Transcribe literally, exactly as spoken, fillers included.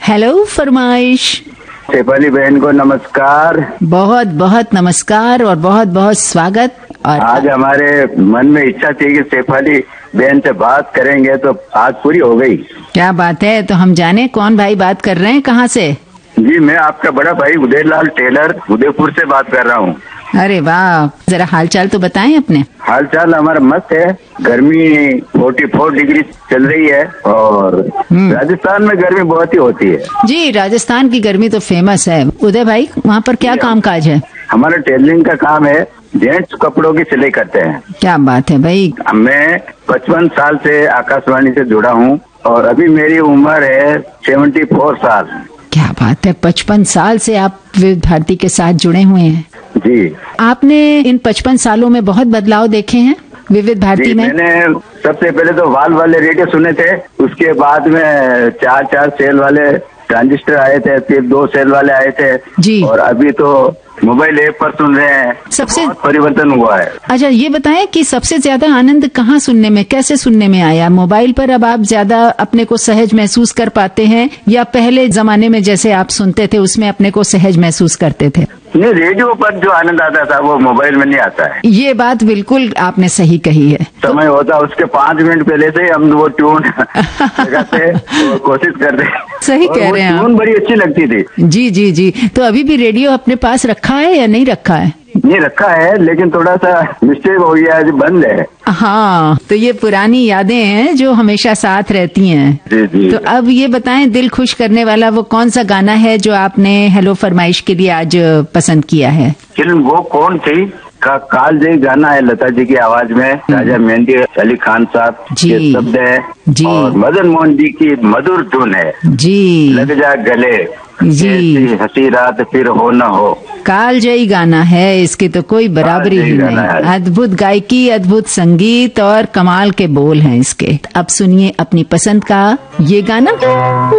Hello फरमाइश। शेफाली बहन को नमस्कार। बहुत बहुत नमस्कार और बहुत बहुत स्वागत। और आज हमारे मन में इच्छा थी कि शेफाली बहन से बात करेंगे तो आज पूरी हो गई। क्या बात है, तो हम जाने कौन भाई बात कर रहे हैं, कहाँ से? जी, मैं आपका बड़ा भाई उदयलाल टेलर उदयपुर से बात कर रहा हूँ। अरे वाह, जरा हालचाल तो बताएं अपने। हालचाल हमारा मस्त है। गर्मी चौवालीस डिग्री चल रही है और राजस्थान में गर्मी बहुत ही होती है। जी, राजस्थान की गर्मी तो फेमस है। उदय भाई, वहाँ पर क्या काम काज है? हमारा टेलरिंग का काम है, जेंट्स कपड़ों की सिलाई करते हैं। क्या बात है भाई। मैं पचपन साल से आकाशवाणी से जुड़ा हूँ और अभी मेरी उम्र है चौहत्तर साल। क्या बात है, पचपन साल से आप विविध भारती के साथ जुड़े हुए हैं। जी, आपने इन पचपन सालों में बहुत बदलाव देखे हैं विविध भारती में? मैंने सबसे पहले तो वाल वाले रेडियो सुने थे, उसके बाद में चार चार सेल वाले ट्रांजिस्टर आए थे, फिर दो सेल वाले आए थे जी। और अभी तो मोबाइल ऐप पर सुन रहे हैं। सबसे बहुत परिवर्तन हुआ है। अच्छा, ये बताएं कि सबसे ज्यादा आनंद कहाँ सुनने में, कैसे सुनने में आया? मोबाइल पर अब आप ज्यादा अपने को सहज महसूस कर पाते हैं या पहले जमाने में जैसे आप सुनते थे उसमें अपने को सहज महसूस करते थे? नहीं, रेडियो पर जो आनंद आता था वो मोबाइल में नहीं आता है। ये बात बिल्कुल आपने सही कही है। समय होता उसके पाँच मिनट पहले से हम वो ट्यून लगाते कोशिश करते। सही कह रहे हैं आप। ट्यून बड़ी अच्छी लगती थी। जी जी जी। तो अभी भी रेडियो अपने पास रखा है या नहीं रखा है? नहीं रखा है, लेकिन थोड़ा सा मिस्टेक हो गया है, बंद है। हाँ, तो ये पुरानी यादें हैं जो हमेशा साथ रहती हैं। जी जी। तो अब ये बताएं, दिल खुश करने वाला वो कौन सा गाना है जो आपने हेलो फरमाइश के लिए आज पसंद किया है? फिल्म वो कौन थी का कालजयी गाना है, लता जी की आवाज में, राजा मेहंदी अली खान साहब के शब्द है जी। और मदन मोहन जी की मधुर धुन है जी। लग जा गले जी, हंसी रात फिर हो न हो। कालजयी गाना है, इसकी तो कोई बराबरी ही नहीं। अद्भुत गायकी, अद्भुत संगीत और कमाल के बोल हैं इसके। अब सुनिए अपनी पसंद का ये गाना।